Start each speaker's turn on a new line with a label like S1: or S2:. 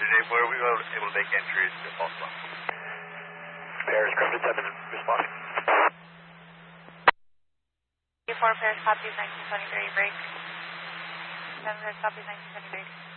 S1: Today, where we were able to make entries to Baltimore.
S2: Paris, Crescent 7, respond.
S3: 4 Paris copies 1923, break. 7 Paris copies 1923.